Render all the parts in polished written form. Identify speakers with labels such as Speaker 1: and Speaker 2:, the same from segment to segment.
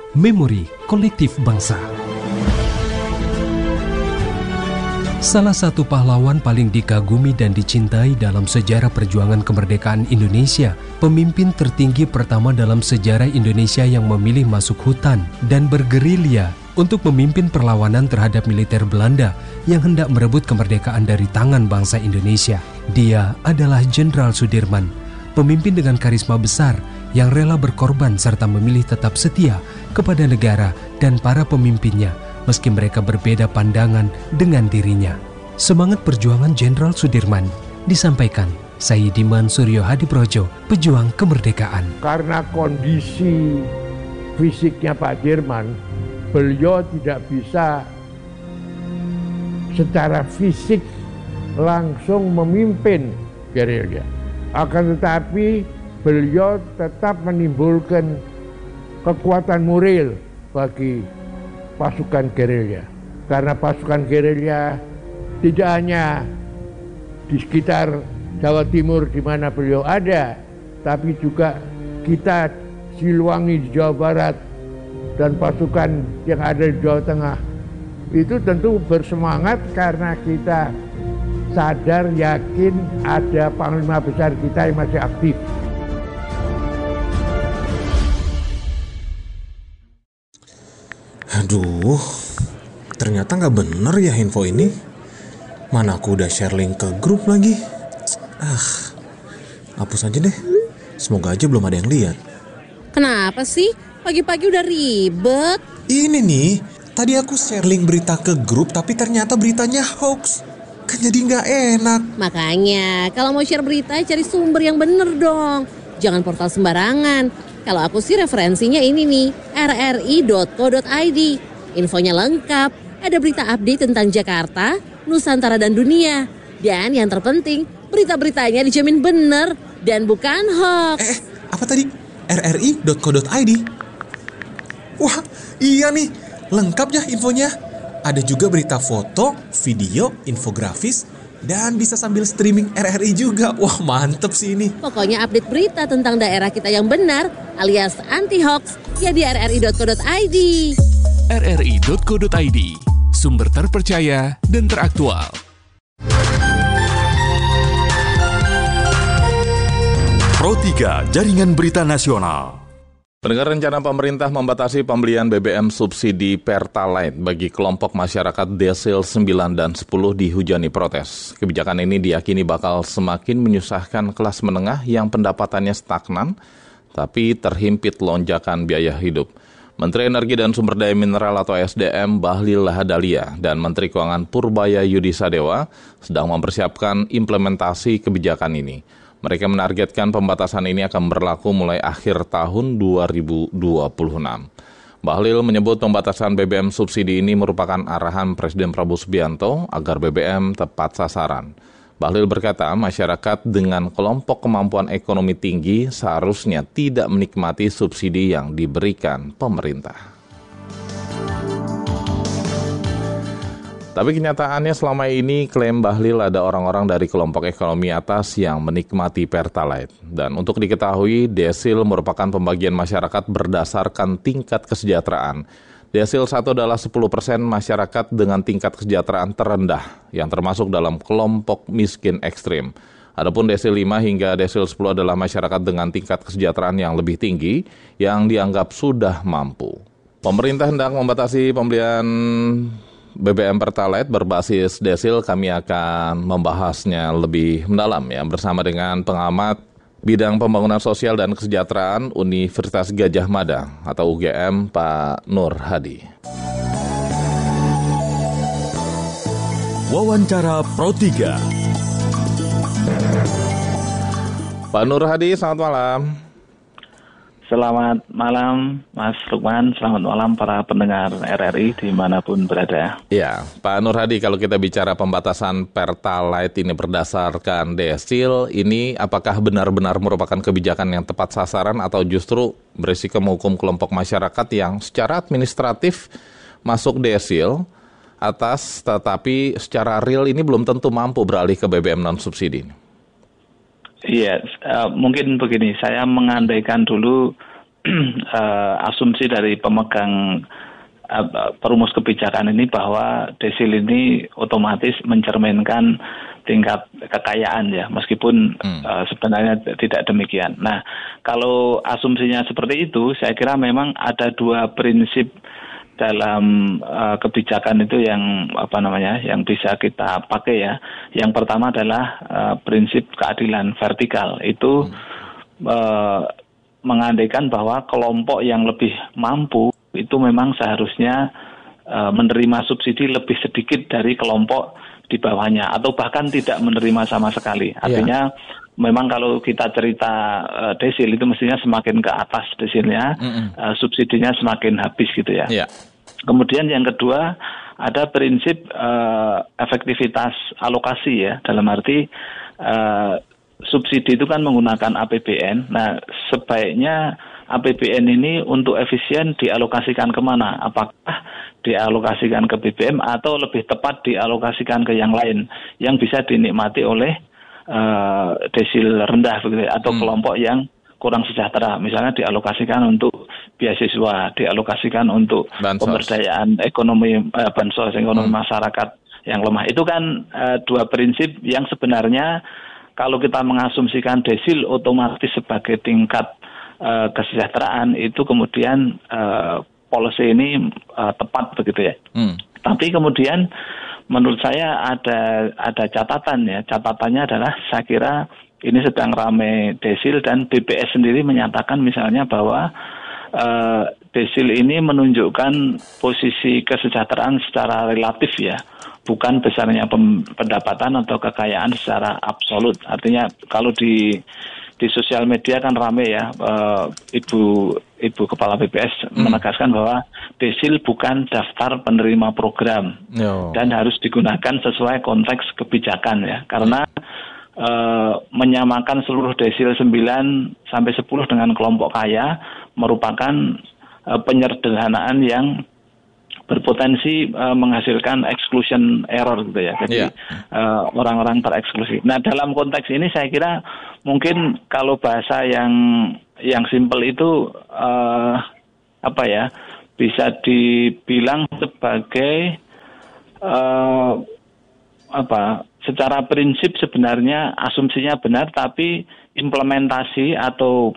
Speaker 1: Memori Kolektif Bangsa. Salah satu pahlawan paling dikagumi dan dicintai dalam sejarah perjuangan kemerdekaan Indonesia, pemimpin tertinggi pertama dalam sejarah Indonesia yang memilih masuk hutan dan bergerilya untuk memimpin perlawanan terhadap militer Belanda yang hendak merebut kemerdekaan dari tangan bangsa Indonesia. Dia adalah Jenderal Sudirman, pemimpin dengan karisma besar yang rela berkorban serta memilih tetap setia kepada negara dan para pemimpinnya meski mereka berbeda pandangan dengan dirinya. Semangat perjuangan Jenderal Sudirman disampaikan Sayyidiman Suryo Hadiprojo, pejuang kemerdekaan.
Speaker 2: Karena kondisi fisiknya Pak Dirman, beliau tidak bisa secara fisik langsung memimpin gerilya. Akan tetapi beliau tetap menimbulkan kekuatan moral bagi pasukan gerilya. Karena pasukan gerilya tidak hanya di sekitar Jawa Timur di mana beliau ada, tapi juga kita Siliwangi di Jawa Barat dan pasukan yang ada di Jawa Tengah. Itu tentu bersemangat karena kita sadar, yakin ada panglima besar kita yang masih aktif.
Speaker 3: Aduh, ternyata nggak bener ya info ini. Mana aku udah share link ke grup lagi. Hapus aja deh. Semoga aja belum ada yang lihat.
Speaker 4: Kenapa sih? Pagi-pagi udah ribet.
Speaker 3: Ini nih, tadi aku share link berita ke grup tapi ternyata beritanya hoax. Kan jadi nggak enak.
Speaker 4: Makanya, kalau mau share berita cari sumber yang bener dong. Jangan portal sembarangan. Kalau aku sih referensinya ini nih, rri.co.id. Infonya lengkap, ada berita update tentang Jakarta, Nusantara dan dunia. Dan yang terpenting, berita-beritanya dijamin bener dan bukan hoax.
Speaker 3: Apa tadi? rri.co.id? Wah, iya nih, lengkap ya infonya. Ada juga berita foto, video, infografis, dan bisa sambil streaming RRI juga. Wah, mantep sih ini.
Speaker 4: Pokoknya update berita tentang daerah kita yang benar alias anti-hoax ya di rri.co.id.
Speaker 5: rri.co.id, sumber terpercaya dan teraktual. Pro 3 Jaringan Berita Nasional.
Speaker 6: Pendengar, rencana pemerintah membatasi pembelian BBM subsidi Pertalite bagi kelompok masyarakat desil 9 dan 10 dihujani protes. Kebijakan ini diyakini bakal semakin menyusahkan kelas menengah yang pendapatannya stagnan, tapi terhimpit lonjakan biaya hidup. Menteri Energi dan Sumber Daya Mineral atau SDM Bahlil Lahadalia dan Menteri Keuangan Purbaya Yudi Sadewa sedang mempersiapkan implementasi kebijakan ini. Mereka menargetkan pembatasan ini akan berlaku mulai akhir tahun 2026. Bahlil menyebut pembatasan BBM subsidi ini merupakan arahan Presiden Prabowo Subianto agar BBM tepat sasaran. Bahlil berkata, masyarakat dengan kelompok kemampuan ekonomi tinggi seharusnya tidak menikmati subsidi yang diberikan pemerintah. Tapi kenyataannya selama ini klaim Bahlil ada orang-orang dari kelompok ekonomi atas yang menikmati Pertalite. Dan untuk diketahui, desil merupakan pembagian masyarakat berdasarkan tingkat kesejahteraan. Desil 1 adalah 10% masyarakat dengan tingkat kesejahteraan terendah, yang termasuk dalam kelompok miskin ekstrim. Adapun desil 5 hingga desil 10 adalah masyarakat dengan tingkat kesejahteraan yang lebih tinggi, yang dianggap sudah mampu. Pemerintah hendak membatasi pembelian BBM Pertalite berbasis desil. Kami akan membahasnya lebih mendalam ya bersama dengan pengamat bidang pembangunan sosial dan kesejahteraan Universitas Gadjah Mada atau UGM, Pak Nur Hadi.
Speaker 5: Wawancara Pro 3.
Speaker 6: Pak Nur Hadi, selamat malam.
Speaker 7: Selamat malam Mas Lukman, selamat malam para pendengar RRI dimanapun berada.
Speaker 6: Ya, Pak Nur Hadi, kalau kita bicara pembatasan Pertalite ini berdasarkan desil, ini apakah benar-benar merupakan kebijakan yang tepat sasaran atau justru berisiko menghukum kelompok masyarakat yang secara administratif masuk desil atas, tetapi secara real ini belum tentu mampu beralih ke BBM non-subsidi?
Speaker 7: Iya, mungkin begini, saya mengandaikan dulu asumsi dari pemegang perumus kebijakan ini bahwa desil ini otomatis mencerminkan tingkat kekayaan ya, meskipun sebenarnya tidak demikian. Nah, kalau asumsinya seperti itu, saya kira memang ada dua prinsip dalam kebijakan itu yang yang bisa kita pakai ya. Yang pertama adalah prinsip keadilan vertikal. Itu mengandaikan bahwa kelompok yang lebih mampu itu memang seharusnya menerima subsidi lebih sedikit dari kelompok di bawahnya, atau bahkan tidak menerima sama sekali. Artinya memang kalau kita cerita desil itu mestinya semakin ke atas desilnya, subsidinya semakin habis gitu ya. Kemudian yang kedua ada prinsip efektivitas alokasi ya, dalam arti subsidi itu kan menggunakan APBN. Nah, sebaiknya APBN ini untuk efisien dialokasikan kemana? Apakah dialokasikan ke BBM atau lebih tepat dialokasikan ke yang lain yang bisa dinikmati oleh desil rendah begitu, atau kelompok yang kurang sejahtera, misalnya dialokasikan untuk beasiswa, dialokasikan untuk pemberdayaan ekonomi, bansos ekonomi masyarakat yang lemah. Itu kan dua prinsip yang sebenarnya kalau kita mengasumsikan desil otomatis sebagai tingkat kesejahteraan, itu kemudian policy ini tepat begitu ya. Tapi kemudian menurut saya ada catatan ya. Catatannya adalah saya kira ini sedang ramai desil, dan BPS sendiri menyatakan misalnya bahwa desil ini menunjukkan posisi kesejahteraan secara relatif ya, bukan besarnya pendapatan atau kekayaan secara absolut. Artinya kalau di sosial media kan rame ya, Ibu Kepala BPS menegaskan bahwa desil bukan daftar penerima program dan harus digunakan sesuai konteks kebijakan ya, karena menyamakan seluruh desil 9 sampai 10 dengan kelompok kaya merupakan penyederhanaan yang berpotensi menghasilkan exclusion error gitu ya. Jadi orang-orang tereksklusi. Nah, dalam konteks ini saya kira mungkin kalau bahasa yang simpel itu bisa dibilang sebagai secara prinsip sebenarnya asumsinya benar, tapi implementasi atau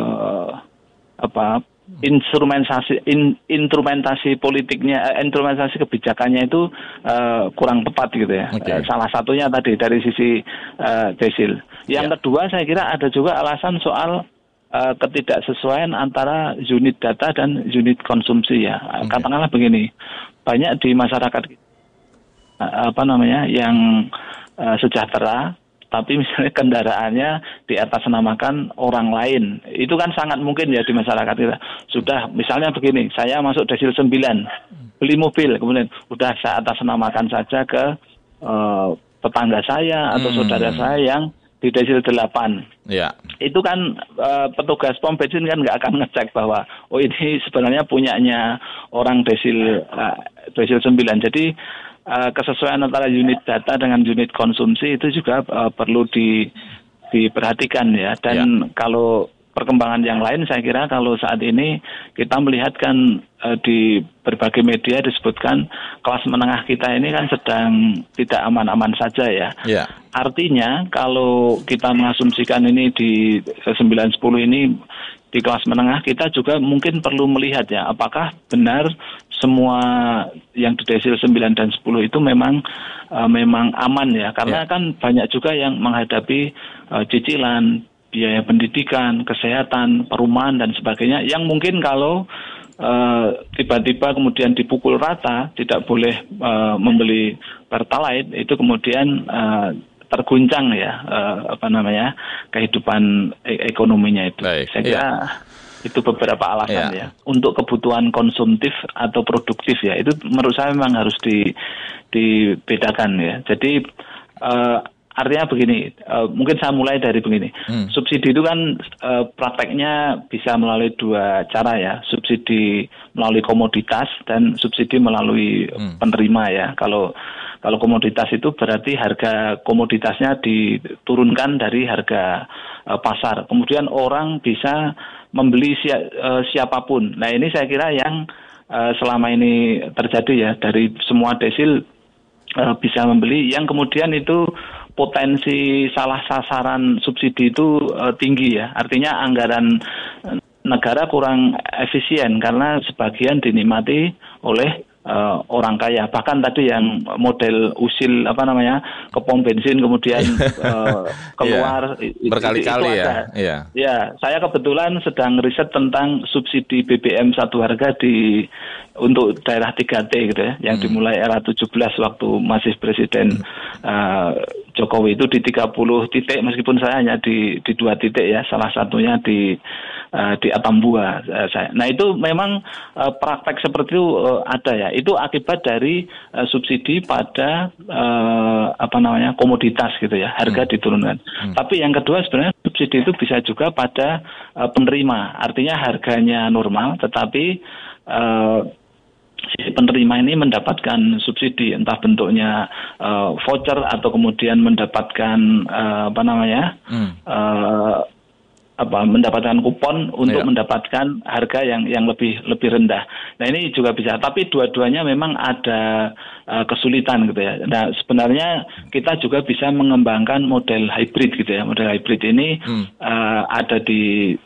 Speaker 7: instrumentasi politiknya, instrumentasi kebijakannya itu kurang tepat gitu ya. Salah satunya tadi dari sisi desil. Yang kedua saya kira ada juga alasan soal ketidaksesuaian antara unit data dan unit konsumsi ya. Katakanlah begini, banyak di masyarakat yang sejahtera, tapi misalnya kendaraannya diatasnamakan orang lain. Itu kan sangat mungkin ya di masyarakat kita. Sudah misalnya begini, saya masuk desil 9, beli mobil, kemudian udah saya atasnamakan saja ke tetangga saya atau saudara saya yang di desil 8. Itu kan petugas pom bensin kan nggak akan ngecek bahwa ini sebenarnya punyanya orang desil 9. Jadi kesesuaian antara unit data dengan unit konsumsi itu juga perlu diperhatikan ya. Dan kalau perkembangan yang lain saya kira kalau saat ini kita melihat kan di berbagai media disebutkan kelas menengah kita ini kan sedang tidak aman-aman saja ya. Artinya kalau kita mengasumsikan ini di 9-10 ini di kelas menengah, kita juga mungkin perlu melihat ya apakah benar semua yang di desil 9 dan 10 itu memang aman ya, karena kan banyak juga yang menghadapi cicilan, biaya pendidikan, kesehatan, perumahan dan sebagainya yang mungkin kalau tiba-tiba kemudian dipukul rata, tidak boleh membeli Pertalite, itu kemudian terguncang ya kehidupan ekonominya itu. Saya kira itu beberapa alasan ya. Untuk kebutuhan konsumtif atau produktif ya, itu menurut saya memang harus dibedakan ya. Jadi artinya begini, mungkin saya mulai dari begini. Subsidi itu kan prakteknya bisa melalui dua cara ya, subsidi melalui komoditas dan subsidi melalui penerima ya. Kalau komoditas itu berarti harga komoditasnya diturunkan dari harga pasar. Kemudian orang bisa membeli siapapun. Nah ini saya kira yang selama ini terjadi ya, dari semua desil bisa membeli, yang kemudian itu potensi salah sasaran subsidi itu tinggi ya. Artinya anggaran negara kurang efisien karena sebagian dinikmati oleh orang kaya. Bahkan tadi yang model usil ke pom bensin kemudian keluar
Speaker 6: berkali-kali
Speaker 7: itu
Speaker 6: ya.
Speaker 7: Iya. Ya, saya kebetulan sedang riset tentang subsidi BBM satu harga untuk daerah 3T gitu ya, yang dimulai era 17 waktu masih Presiden Jokowi itu di 30 titik, meskipun saya hanya di 2 titik ya, salah satunya di Atambua saya. Nah itu memang praktek seperti itu ada ya. Itu akibat dari subsidi pada komoditas gitu ya, harga diturunkan. Tapi yang kedua sebenarnya subsidi itu bisa juga pada penerima, artinya harganya normal tetapi si penerima ini mendapatkan subsidi, entah bentuknya voucher atau kemudian mendapatkan mendapatkan kupon untuk mendapatkan harga yang lebih rendah. Nah ini juga bisa, tapi dua-duanya memang ada kesulitan gitu ya. Nah sebenarnya kita juga bisa mengembangkan model hybrid gitu ya. Model hybrid ini ada di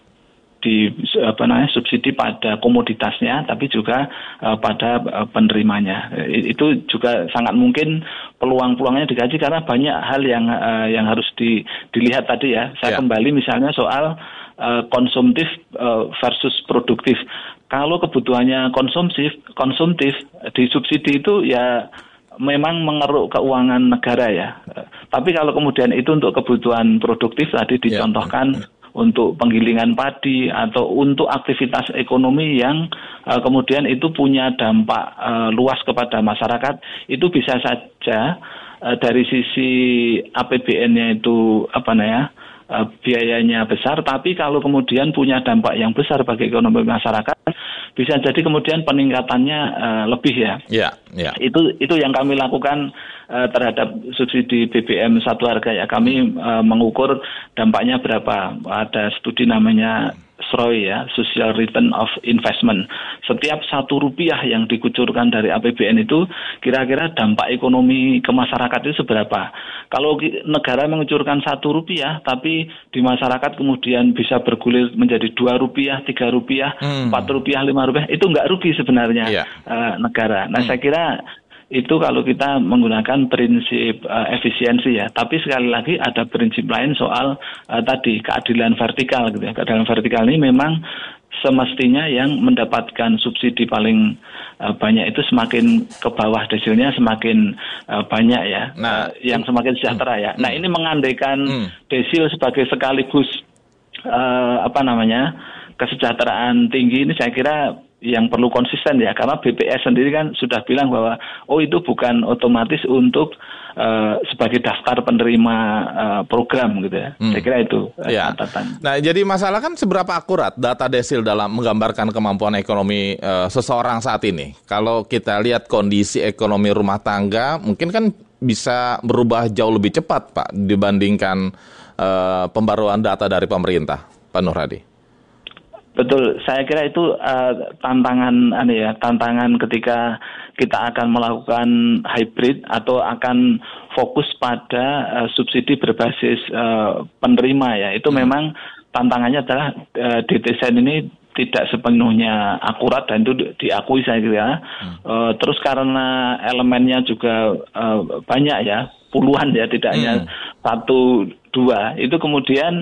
Speaker 7: subsidi pada komoditasnya, tapi juga pada penerimanya. Itu juga sangat mungkin peluang-peluangnya dikaji karena banyak hal yang harus dilihat tadi ya. Saya kembali misalnya soal konsumtif versus produktif. Kalau kebutuhannya konsumtif disubsidi itu ya memang mengeruk keuangan negara ya. Tapi kalau kemudian itu untuk kebutuhan produktif tadi dicontohkan untuk penggilingan padi atau untuk aktivitas ekonomi yang kemudian itu punya dampak luas kepada masyarakat, itu bisa saja dari sisi APBN-nya itu biayanya besar, tapi kalau kemudian punya dampak yang besar bagi ekonomi masyarakat, bisa jadi kemudian peningkatannya lebih ya. Itu yang kami lakukan terhadap subsidi BBM satu harga ya. Kami mengukur dampaknya berapa. Ada studi namanya SROI ya, Social Return of Investment. Setiap Rp1 yang dikucurkan dari APBN itu kira-kira dampak ekonomi ke masyarakat itu seberapa. Kalau negara mengucurkan Rp1 tapi di masyarakat kemudian bisa bergulir menjadi Rp2, Rp3, Rp4, Rp5, itu nggak rugi sebenarnya negara. Nah saya kira itu kalau kita menggunakan prinsip efisiensi ya. Tapi sekali lagi ada prinsip lain soal tadi keadilan vertikal gitu ya. Keadilan vertikal ini memang semestinya yang mendapatkan subsidi paling banyak itu semakin ke bawah desilnya semakin banyak ya. Yang semakin sejahtera ya. Nah ini mengandaikan desil sebagai sekaligus kesejahteraan tinggi ini saya kira yang perlu konsisten ya, karena BPS sendiri kan sudah bilang bahwa itu bukan otomatis untuk sebagai daftar penerima program gitu ya. Saya kira itu catatan.
Speaker 6: Nah jadi masalah kan seberapa akurat data desil dalam menggambarkan kemampuan ekonomi seseorang saat ini. Kalau kita lihat kondisi ekonomi rumah tangga mungkin kan bisa berubah jauh lebih cepat Pak dibandingkan pembaruan data dari pemerintah, Pak Nur Hadi.
Speaker 7: Betul, saya kira itu tantangan ketika kita akan melakukan hybrid atau akan fokus pada subsidi berbasis penerima ya. Itu memang tantangannya adalah desain ini tidak sepenuhnya akurat dan itu diakui saya kira. Terus karena elemennya juga banyak ya, puluhan ya, tidak hanya 1, 2. Itu kemudian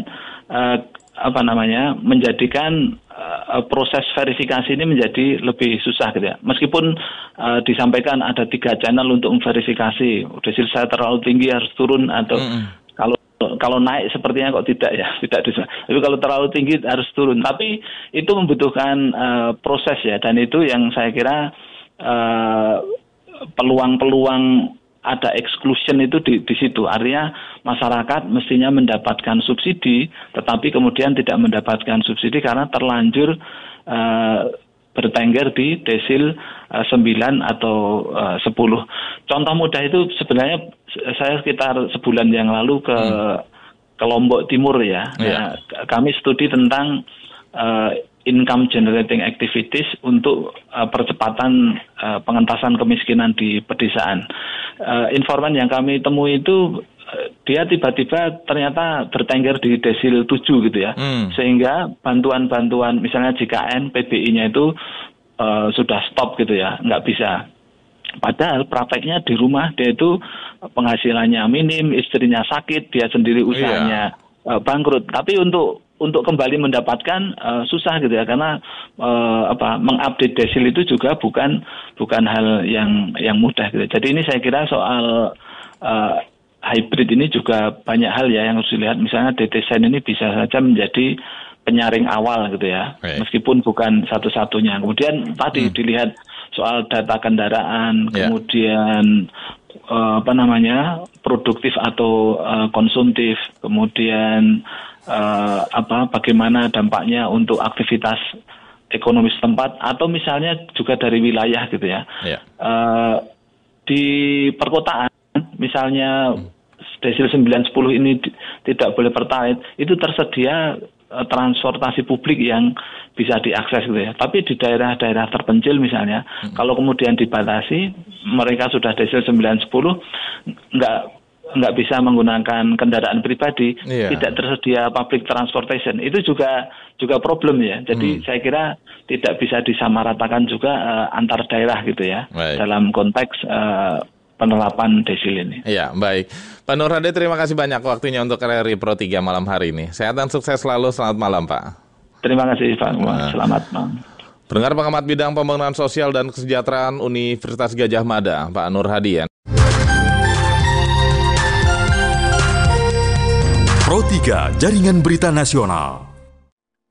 Speaker 7: menjadikan proses verifikasi ini menjadi lebih susah gitu ya. Meskipun disampaikan ada 3 channel untuk memverifikasi, desil saya terlalu tinggi harus turun atau kalau naik sepertinya kok tidak ya, tidak bisa. Tapi kalau terlalu tinggi harus turun. Tapi itu membutuhkan proses ya, dan itu yang saya kira peluang-peluang ada exclusion itu di situ. Artinya masyarakat mestinya mendapatkan subsidi, tetapi kemudian tidak mendapatkan subsidi karena terlanjur bertengger di desil 9 atau 10. Contoh mudah itu sebenarnya saya sekitar sebulan yang lalu ke Lombok Timur ya. Kami studi tentang income generating activities untuk percepatan pengentasan kemiskinan di pedesaan. Informan yang kami temui itu dia tiba-tiba ternyata bertengger di desil 7 gitu ya. Sehingga bantuan-bantuan misalnya JKN, PBI-nya itu sudah stop gitu ya, nggak bisa. Padahal prakteknya di rumah dia itu penghasilannya minim, istrinya sakit, dia sendiri usahanya bangkrut. Tapi untuk kembali mendapatkan susah gitu ya, karena mengupdate desil itu juga bukan hal yang mudah gitu. Jadi ini saya kira soal hybrid ini juga banyak hal ya yang harus dilihat. Misalnya DTSEN ini bisa saja menjadi penyaring awal gitu ya, meskipun bukan satu-satunya. Kemudian tadi dilihat soal data kendaraan, kemudian produktif atau konsumtif, kemudian bagaimana dampaknya untuk aktivitas ekonomi setempat, atau misalnya juga dari wilayah gitu ya. Di perkotaan misalnya desil 9-10 ini tidak boleh pertalite, itu tersedia transportasi publik yang bisa diakses gitu ya. Tapi di daerah-daerah terpencil misalnya, kalau kemudian dibatasi, mereka sudah desil 9-10, nggak bisa menggunakan kendaraan pribadi, tidak tersedia public transportation, itu juga problem ya. Jadi saya kira tidak bisa disamaratakan juga antar daerah gitu ya, dalam konteks penerapan desil ini.
Speaker 6: Iya, baik. Pak Nur Hadi, terima kasih banyak waktunya untuk RRI Pro 3 malam hari ini. Sehat dan sukses selalu. Selamat malam, Pak.
Speaker 7: Terima kasih, Pak. Selamat malam.
Speaker 6: Pendengar, pengamat bidang pembangunan sosial dan kesejahteraan Universitas Gadjah Mada, Pak Nur Hadi.
Speaker 5: Pro 3, Jaringan Berita Nasional.